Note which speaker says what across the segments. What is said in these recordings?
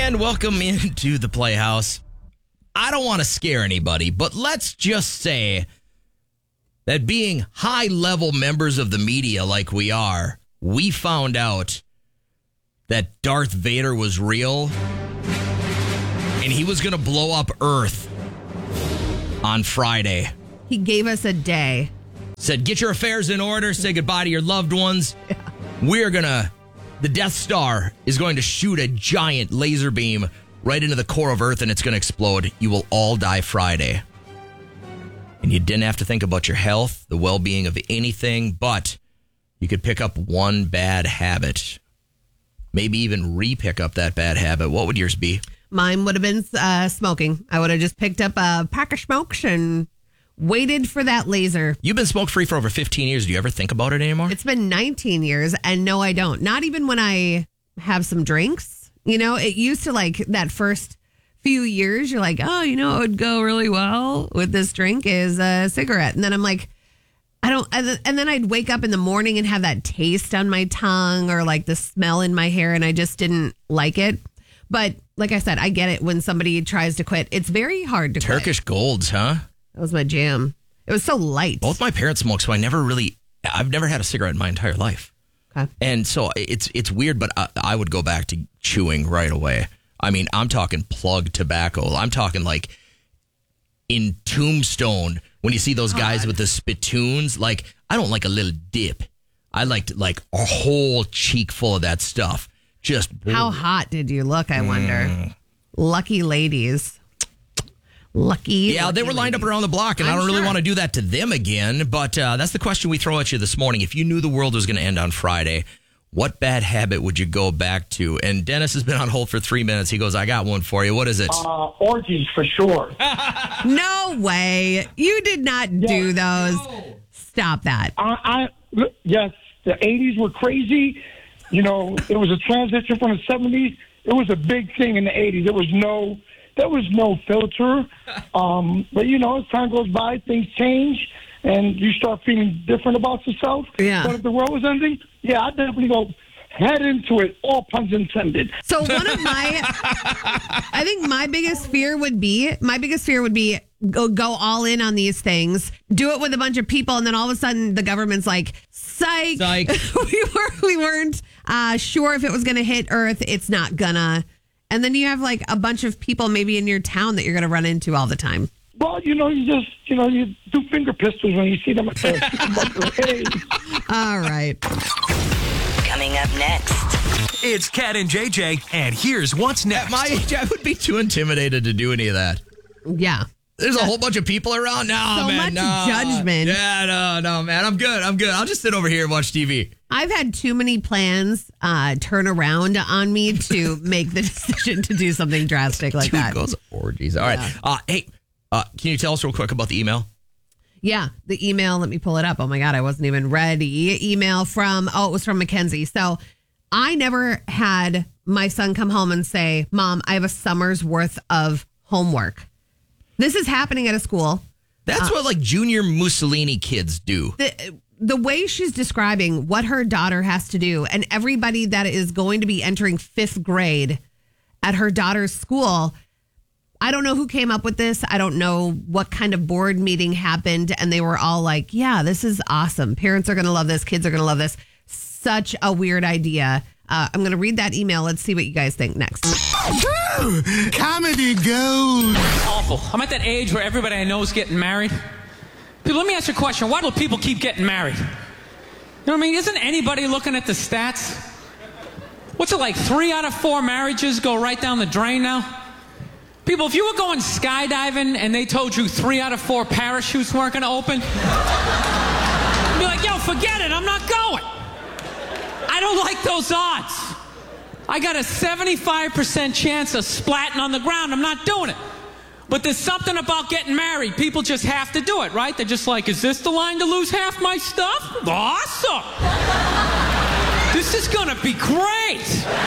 Speaker 1: And welcome into the Playhouse. I don't want to scare anybody, but let's just say that being high-level members of the media like we are, we found out that Darth Vader was real and he was going to blow up Earth on Friday.
Speaker 2: He gave us a day.
Speaker 1: Said, get your affairs in order, say goodbye to your loved ones.
Speaker 2: Yeah.
Speaker 1: The Death Star is going to shoot a giant laser beam right into the core of Earth and it's going to explode. You will all die Friday. And you didn't have to think about your health, the well-being of anything, but you could pick up one bad habit. Maybe even re-pick up that bad habit. What would yours be?
Speaker 2: Mine would have been smoking. I would have just picked up a pack of smokes and waited for that laser.
Speaker 1: You've been smoke-free for over 15 years. Do you ever think about it anymore?
Speaker 2: It's been 19 years, and no, I don't. Not even when I have some drinks. You know, it used to, like, that first few years, you're like, oh, you know, it would go really well with this drink is a cigarette. And then I'm like, I don't, and then I'd wake up in the morning and have that taste on my tongue or like the smell in my hair, and I just didn't like it. But like I said, I get it when somebody tries to quit. It's very hard to quit.
Speaker 1: Turkish Golds, huh?
Speaker 2: That was my jam. It was so light.
Speaker 1: Both my parents smoke, so I've never had a cigarette in my entire life.
Speaker 2: Okay.
Speaker 1: And so it's weird, but I would go back to chewing right away. I mean, I'm talking plug tobacco. I'm talking like in Tombstone, when you see those guys with the spittoons, like, I don't like a little dip. I liked like a whole cheek full of that stuff. Just
Speaker 2: how hot did you look, I wonder? Lucky ladies.
Speaker 1: Yeah, they were lined up around the block, and I don't really want to do that to them again. But that's the question we throw at you this morning. If you knew the world was going to end on Friday, what bad habit would you go back to? And Dennis has been on hold for 3 minutes. He goes, I got one for you. What is it?
Speaker 3: Orgies, for sure.
Speaker 2: No way. You did not do those. No. Stop that.
Speaker 3: Yes, the 80s were crazy. You know, it was a transition from the 70s. It was a big thing in the 80s. There was no filter. But, you know, as time goes by, things change, and you start feeling different about yourself.
Speaker 2: Yeah.
Speaker 3: But if the world was ending, yeah, I'd definitely go head into it, all puns intended.
Speaker 2: So one of I think my biggest fear would be go all in on these things, do it with a bunch of people, and then all of a sudden the government's like, psych. we weren't sure if it was going to hit Earth. It's not gonna. And then you have like a bunch of people maybe in your town that you're going to run into all the time.
Speaker 3: Well, you do finger pistols when you see them at the hey.
Speaker 2: All right.
Speaker 4: Coming up next.
Speaker 5: It's Cat and JJ, and here's what's next.
Speaker 1: At my age, I would be too intimidated to do any of that.
Speaker 2: Yeah.
Speaker 1: There's a whole bunch of people around. No,
Speaker 2: so
Speaker 1: man.
Speaker 2: Much judgment.
Speaker 1: Yeah, no, man. I'm good. I'll just sit over here and watch TV.
Speaker 2: I've had too many plans turn around on me to make the decision to do something drastic like that.
Speaker 1: Goes orgies. All right. Hey, can you tell us real quick about the email?
Speaker 2: Yeah, the email. Let me pull it up. Oh my God, I wasn't even ready. Email from, it was from Mackenzie. So I never had my son come home and say, Mom, I have a summer's worth of homework. This is happening at a school.
Speaker 1: That's what like junior Mussolini kids do.
Speaker 2: The way she's describing what her daughter has to do, and everybody that is going to be entering 5th grade at her daughter's school, I don't know who came up with this. I don't know what kind of board meeting happened. And they were all like, yeah, this is awesome. Parents are going to love this. Kids are going to love this. Such a weird idea. I'm going to read that email. Let's see what you guys think next.
Speaker 6: Comedy gold.
Speaker 7: Awful. I'm at that age where everybody I know is getting married. Dude, let me ask you a question. Why do people keep getting married? You know what I mean? Isn't anybody looking at the stats? What's it like? 3 out of 4 marriages go right down the drain now? People, if you were going skydiving and they told you 3 out of 4 parachutes weren't going to open, you'd be like, yo, forget it. I'm not going. I don't like those odds. I got a 75% chance of splatting on the ground. I'm not doing it. But there's something about getting married. People just have to do it, right? They're just like, is this the line to lose half my stuff? Awesome. This is going to be great.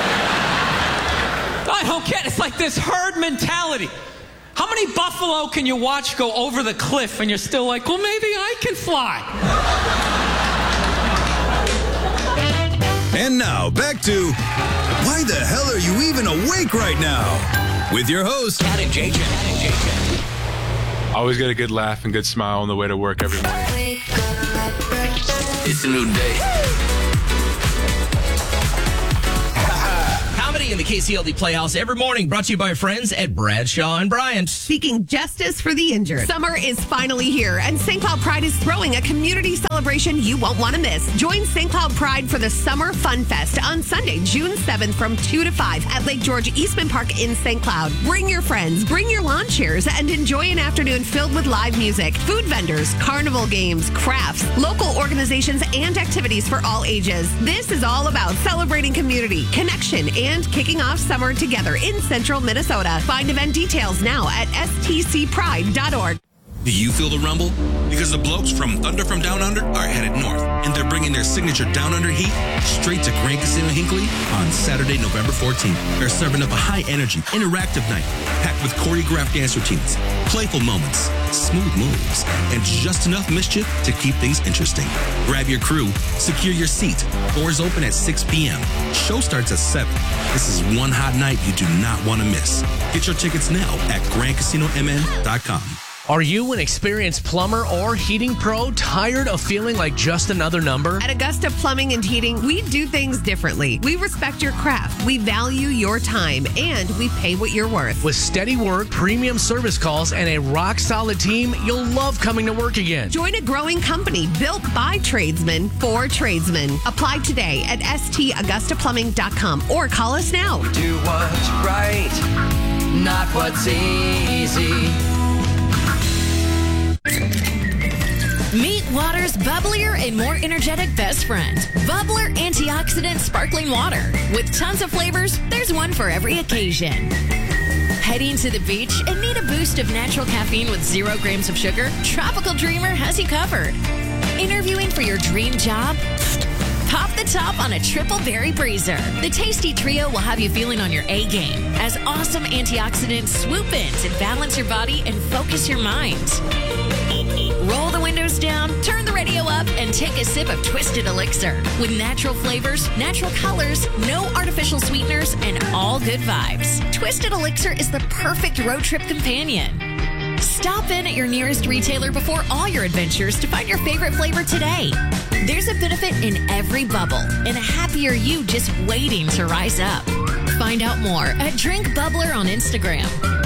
Speaker 7: I don't get it. It's like this herd mentality. How many buffalo can you watch go over the cliff and you're still like, well, maybe I can fly?
Speaker 8: And now, back to Why the Hell Are You Even
Speaker 6: awake right now with your host,
Speaker 4: Cat and JJ.
Speaker 8: Always get a good laugh and good smile on the way to work every morning.
Speaker 4: It's a new day.
Speaker 1: Comedy in the KCLD Playhouse every morning, brought to you by our friends at Bradshaw and Bryant.
Speaker 2: Seeking justice for the injured. Summer is finally here, and St. Cloud Pride is throwing a community celebration you won't want to miss. Join St. Cloud Pride for the Summer Fun Fest on Sunday, June 7th from 2 to 5 at Lake George Eastman Park in St. Cloud. Bring your friends, bring your lawn chairs, and enjoy an afternoon filled with live music, food vendors, carnival games, crafts, local organizations, and activities for all ages. This is all about celebrating community, connection, and kicking off summer together in central Minnesota. Find event details now at stcpride.org.
Speaker 6: Do you feel the rumble? Because the blokes from Thunder from Down Under are headed north, and they're bringing their signature Down Under heat straight to Grand Casino Hinckley on Saturday, November 14th. They're serving up a high-energy, interactive night packed with choreographed dance routines, playful moments, smooth moves, and just enough mischief to keep things interesting. Grab your crew, secure your seat. Doors open at 6 p.m. Show starts at 7. This is one hot night you do not want to miss. Get your tickets now at GrandCasinoMN.com.
Speaker 9: Are you an experienced plumber or heating pro tired of feeling like just another number?
Speaker 2: At Augusta Plumbing and Heating, we do things differently. We respect your craft, we value your time, and we pay what you're worth.
Speaker 9: With steady work, premium service calls, and a rock-solid team, you'll love coming to work again.
Speaker 2: Join a growing company built by tradesmen for tradesmen. Apply today at stAugustaPlumbing.com or call us now.
Speaker 4: Do what's right, not what's easy.
Speaker 10: Meet water's bubblier and more energetic best friend, Bubbler Antioxidant Sparkling Water. With tons of flavors, there's one for every occasion. Heading to the beach and need a boost of natural caffeine with 0 grams of sugar? Tropical Dreamer has you covered. Interviewing for your dream job? Pop the top on a triple berry breezer. The tasty trio will have you feeling on your A game as awesome antioxidants swoop in to balance your body and focus your mind. Roll the windows down, turn the radio up, and take a sip of Twisted Elixir. With natural flavors, natural colors, no artificial sweeteners, and all good vibes. Twisted Elixir is the perfect road trip companion. Stop in at your nearest retailer before all your adventures to find your favorite flavor today. There's a benefit in every bubble and a happier you just waiting to rise up. Find out more at Drink Bubbler on Instagram.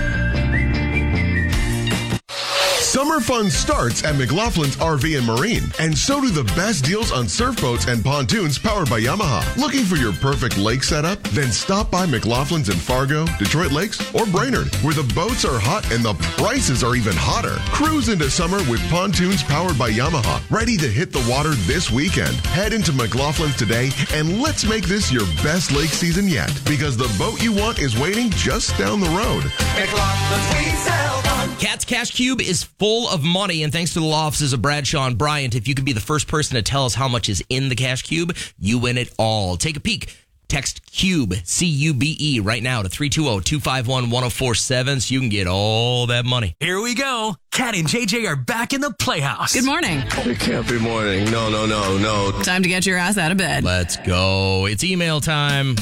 Speaker 11: Summer fun starts at McLaughlin's RV and Marine, and so do the best deals on surf boats and pontoons powered by Yamaha. Looking for your perfect lake setup? Then stop by McLaughlin's in Fargo, Detroit Lakes, or Brainerd, where the boats are hot and the prices are even hotter. Cruise into summer with pontoons powered by Yamaha, ready to hit the water this weekend. Head into McLaughlin's today, and let's make this your best lake season yet, because the boat you want is waiting just down the road.
Speaker 1: McLaughlin's, we sell one. Cat's Cash Cube is full of money, and thanks to the law offices of Bradshaw and Bryant, if you could be the first person to tell us how much is in the Cash Cube, you win it all. Take a peek. Text CUBE, C-U-B-E, right now to 320-251-1047 so you can get all that money.
Speaker 5: Here we go. Cat and JJ are back in the Playhouse.
Speaker 12: Good morning.
Speaker 11: It can't be morning. No.
Speaker 12: Time to get your ass out of bed.
Speaker 1: Let's go. It's email time.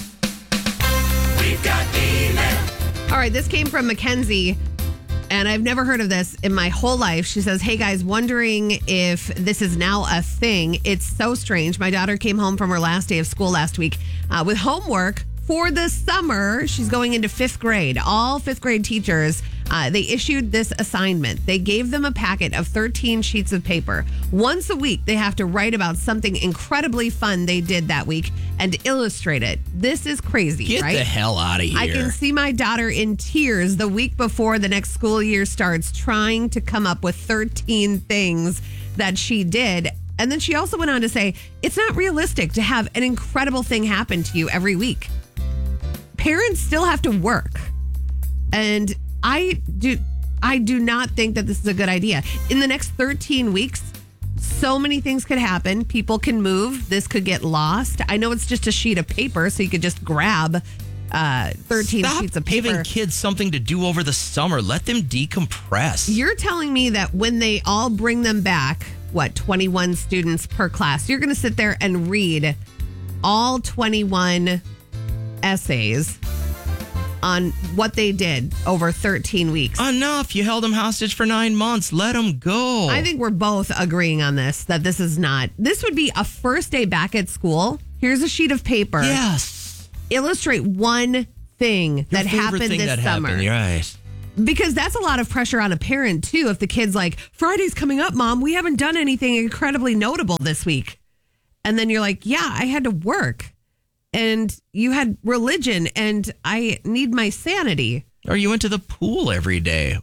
Speaker 4: We've got email.
Speaker 2: All right, this came from Mackenzie, and I've never heard of this in my whole life. She says, hey guys, wondering if this is now a thing. It's so strange. My daughter came home from her last day of school last week with homework for the summer. She's going into 5th grade. All 5th grade teachers, they issued this assignment. They gave them a packet of 13 sheets of paper. Once a week, they have to write about something incredibly fun they did that week and illustrate it. This is crazy, right?
Speaker 1: Get the hell out of here.
Speaker 2: I can see my daughter in tears the week before the next school year starts trying to come up with 13 things that she did. And then she also went on to say, it's not realistic to have an incredible thing happen to you every week. Parents still have to work. And I do not think that this is a good idea. In the next 13 weeks, so many things could happen. People can move. This could get lost. I know it's just a sheet of paper, so you could just grab 13 sheets of paper.
Speaker 1: Giving kids something to do over the summer. Let them decompress.
Speaker 2: You're telling me that when they all bring them back, 21 students per class, you're going to sit there and read all 21 essays on what they did over 13 weeks.
Speaker 1: Enough. You held them hostage for 9 months. Let them go.
Speaker 2: I think we're both agreeing on this, that this would be a first day back at school. Here's a sheet of paper.
Speaker 1: Yes.
Speaker 2: Illustrate one thing that happened this summer.
Speaker 1: Right.
Speaker 2: Because that's a lot of pressure on a parent, too. If the kid's like, Friday's coming up, Mom. We haven't done anything incredibly notable this week. And then you're like, yeah, I had to work. And you had religion, and I need my sanity.
Speaker 1: Or you went to the pool every day.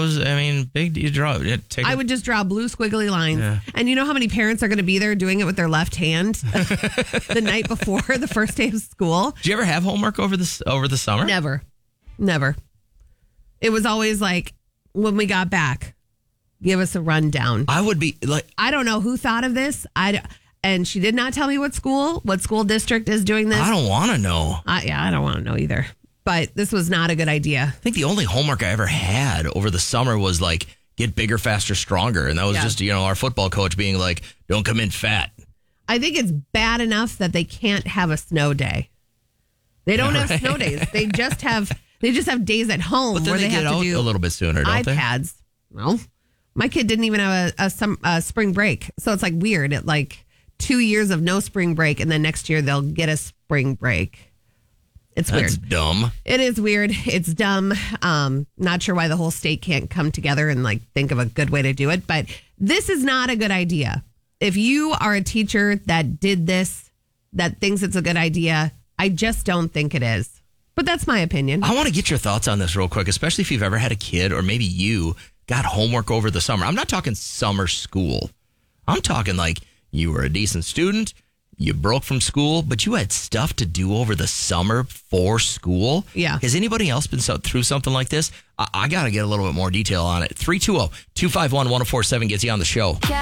Speaker 1: Big you draw.
Speaker 2: I would just draw blue squiggly lines. Yeah. And you know how many parents are going to be there doing it with their left hand the night before the first day of school?
Speaker 1: Did you ever have homework over the summer?
Speaker 2: Never. It was always like, when we got back, give us a rundown.
Speaker 1: I would be like,
Speaker 2: I don't know who thought of this. And she did not tell me what school district is doing this.
Speaker 1: I don't want to know.
Speaker 2: I don't want to know either. But this was not a good idea.
Speaker 1: I think the only homework I ever had over the summer was like, get bigger, faster, stronger. And that was just, our football coach being like, don't come in fat.
Speaker 2: I think it's bad enough that they can't have a snow day. They don't have snow days. They just have days at home where they have to do
Speaker 1: a little bit sooner, don't
Speaker 2: iPads. No, my kid didn't even have a spring break. So it's like weird. It like 2 years of no spring break, and then next year they'll get a spring break. It's weird.
Speaker 1: That's dumb.
Speaker 2: It is weird. It's dumb. Not sure why the whole state can't come together and like think of a good way to do it. But this is not a good idea. If you are a teacher that did this, that thinks it's a good idea, I just don't think it is. But that's my opinion.
Speaker 1: I want to get your thoughts on this real quick, especially if you've ever had a kid or maybe you got homework over the summer. I'm not talking summer school. I'm talking like you were a decent student. You broke from school, but you had stuff to do over the summer for school.
Speaker 2: Yeah.
Speaker 1: Has anybody else been through something like this? I got to get a little bit more detail on it. 320-251-1047 gets you on the show.